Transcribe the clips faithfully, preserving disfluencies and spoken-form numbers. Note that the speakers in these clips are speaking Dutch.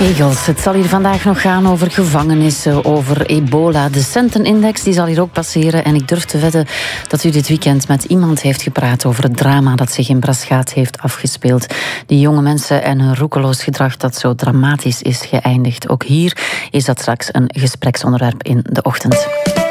Egels, het zal hier vandaag nog gaan over gevangenissen, over ebola. De Centenindex die zal hier ook passeren. En ik durf te wedden dat u dit weekend met iemand heeft gepraat over het drama dat zich in Braschaat heeft afgespeeld. Die jonge mensen en hun roekeloos gedrag dat zo dramatisch is geëindigd. Ook hier is dat straks een gespreksonderwerp in de ochtend.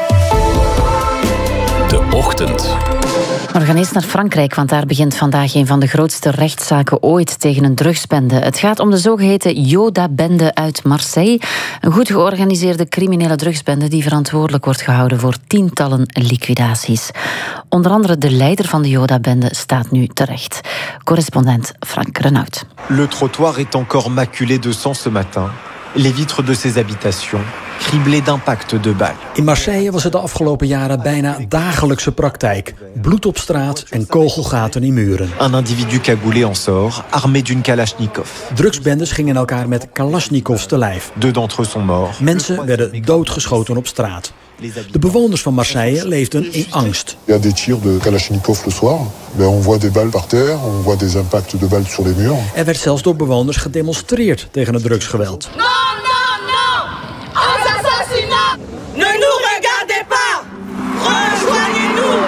De Ochtend. Maar we gaan eerst naar Frankrijk, want daar begint vandaag een van de grootste rechtszaken ooit tegen een drugsbende. Het gaat om de zogeheten Yoda-bende uit Marseille. Een goed georganiseerde criminele drugsbende die verantwoordelijk wordt gehouden voor tientallen liquidaties. Onder andere de leider van de Yoda-bende staat nu terecht. Correspondent Frank Renaud. Le trottoir est encore maculé de sang ce matin. Les vitres de ses habitations criblées d'impacts de balles. In Marseille was het de afgelopen jaren bijna dagelijkse praktijk. Bloed op straat en kogelgaten in muren. Un individu cagoulé en sort, armé d'une Kalachnikov. Drugsbendes gingen elkaar met Kalashnikovs te lijf. Deux d'entre eux sont morts. Mensen werden doodgeschoten op straat. De bewoners van Marseille leefden in angst. Il y a des tirs de Kalachnikov le soir. Ben, on voit des balles par terre, on voit des impacts de balles sur les murs. Er werd zelfs door bewoners gedemonstreerd tegen het drugsgeweld. Non, non, non! Aux assassinats! Ne nous regardez pas! Rejoignez-nous!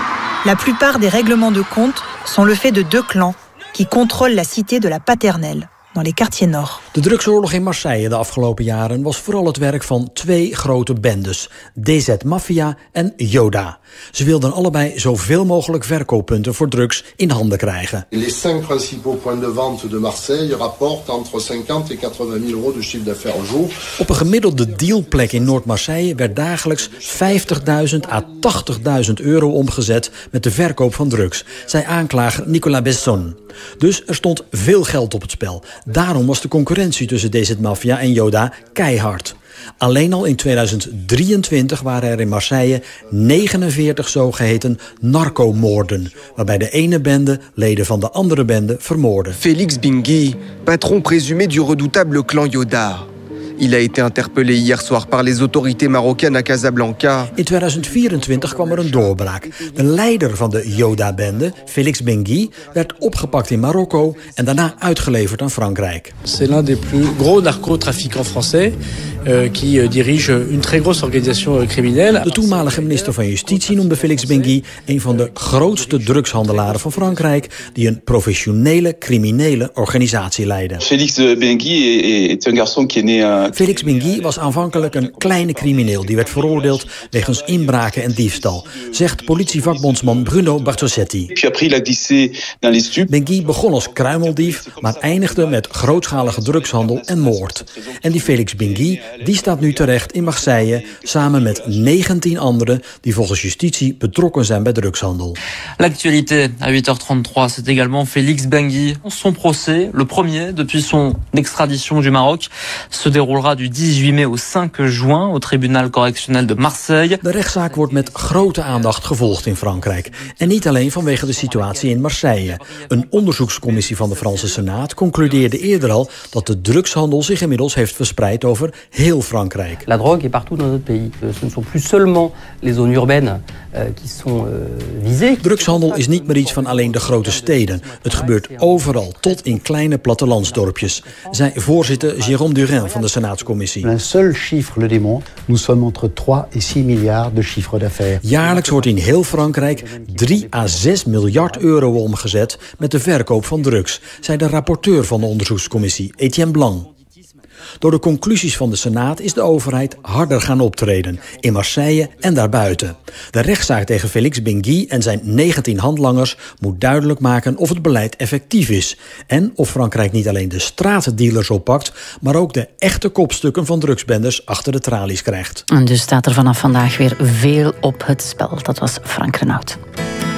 La plupart des règlements de compte sont le fait de deux clans qui contrôlent la cité de la Paternelle, dans les quartiers nord. De drugsoorlog in Marseille de afgelopen jaren was vooral het werk van twee grote bendes. D Z Mafia en Yoda. Ze wilden allebei zoveel mogelijk verkooppunten voor drugs in handen krijgen. Les cinq principaux points de vente de Marseille rapportent entre cinquante et quatre-vingt mille euros de chiffre d'affaires au jour. Op een gemiddelde dealplek in Noord-Marseille werd dagelijks vijftigduizend à tachtigduizend euro omgezet met de verkoop van drugs, zei aanklager Nicolas Besson. Dus er stond veel geld op het spel. Daarom was de concurrentie tussen D Z Mafia en Yoda keihard. Alleen al in tweeduizend drieëntwintig waren er in Marseille negenenveertig zogeheten narcomoorden, waarbij de ene bende leden van de andere bende vermoordde. Félix Bingui, patron présumé du redoutable clan Yoda. Il a été interpellé hier soir par les autorités marocaines à Casablanca. In tweeduizend vierentwintig kwam er een doorbraak. De leider van de Yoda-bende, Félix Bingui, werd opgepakt in Marokko en daarna uitgeleverd aan Frankrijk. C'est l'un des plus gros narcotrafiquants français euh, qui dirige une très grosse organisation criminelle. De toenmalige minister van Justitie noemde Félix Bingui een van de grootste drugshandelaren van Frankrijk, die een professionele criminele organisatie leidde. Félix Bingui est un garçon qui est né Félix Bingui was aanvankelijk een kleine crimineel die werd veroordeeld wegens inbraken en diefstal, zegt politievakbondsman Bruno Bartosetti. Bingui begon als kruimeldief, maar eindigde met grootschalige drugshandel en moord. En die Félix Bingui, die staat nu terecht in Marseille samen met negentien anderen die volgens justitie betrokken zijn bij drugshandel. L'actualité à huit heures trente-trois, c'est également Félix Bingui. Son procès, le premier depuis son extradition du Maroc, se déroulera du dix-huit mai au cinq juin au tribunal correctionnel de Marseille. De rechtszaak wordt met grote aandacht gevolgd in Frankrijk. En niet alleen vanwege de situatie in Marseille. Een onderzoekscommissie van de Franse Senaat concludeerde eerder al dat de drugshandel zich inmiddels heeft verspreid over heel Frankrijk. La drogue est partout dans notre pays. Ce ne sont plus seulement les zones urbaines qui sont visées. Drugshandel is niet meer iets van alleen de grote steden. Het gebeurt overal, tot in kleine plattelandsdorpjes, zei voorzitter Jérôme Durin van de Senaatscommissie. Un seul chiffre le démontre. Nous sommes entre trois et six milliards de chiffre d'affaires. Jaarlijks wordt in heel Frankrijk drie à zes miljard euro omgezet met de verkoop van drugs, zei de rapporteur van de onderzoekscommissie, Etienne Blanc. Door de conclusies van de Senaat is de overheid harder gaan optreden, in Marseille en daarbuiten. De rechtszaak tegen Félix Bingui en zijn negentien handlangers moet duidelijk maken of het beleid effectief is. En of Frankrijk niet alleen de straatdealers oppakt, maar ook de echte kopstukken van drugsbendes achter de tralies krijgt. En dus staat er vanaf vandaag weer veel op het spel. Dat was Frank Renaud.